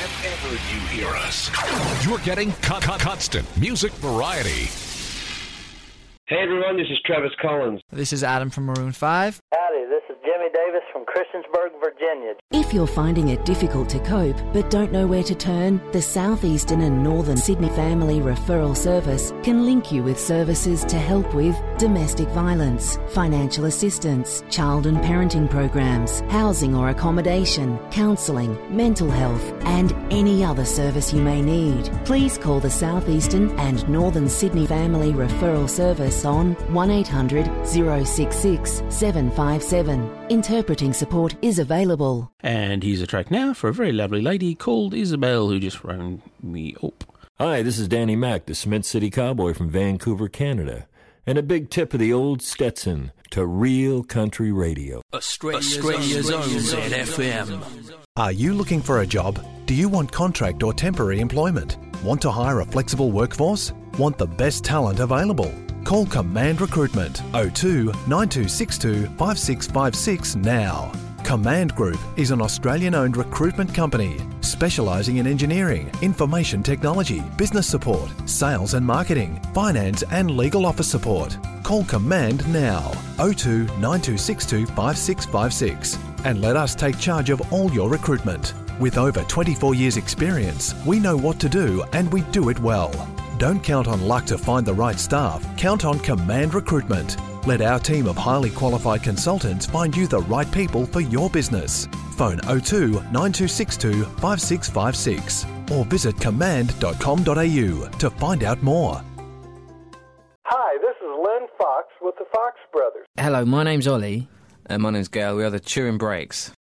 wherever you hear us. You're getting constant music variety. Hey everyone, this is Travis Collins. This is Adam from Maroon 5. Howdy, this is Jimmy Davis from Christiansburg, Virginia. If you're finding it difficult to cope but don't know where to turn, the Southeastern and Northern Sydney Family Referral Service can link you with services to help with domestic violence, financial assistance, child and parenting programs, housing or accommodation, counselling, mental health, and any other service you may need. Please call the Southeastern and Northern Sydney Family Referral Service on 1800 066 757. Interpreting support is available. And here's a track now for a very lovely lady called Isabel who just phoned me up. Hi, this is Danny Mac, the Cement City Cowboy from Vancouver, Canada. And a big tip of the old Stetson to real country radio. Australia's own ZFM. Are you looking for a job? Do you want contract or temporary employment? Want to hire a flexible workforce? Want the best talent available? Call Command Recruitment 02 9262 5656 now. Command Group is an Australian-owned recruitment company specialising in engineering, information technology, business support, sales and marketing, finance and legal office support. Call Command now 02 9262 5656 and let us take charge of all your recruitment. With over 24 years experience, we know what to do and we do it well. Don't count on luck to find the right staff. Count on Command Recruitment. Let our team of highly qualified consultants find you the right people for your business. Phone 02 9262 5656 or visit command.com.au to find out more. Hi, this is Len Fox with the Fox Brothers. Hello, my name's Ollie. And my name's Gail. We are the Chewing Breaks.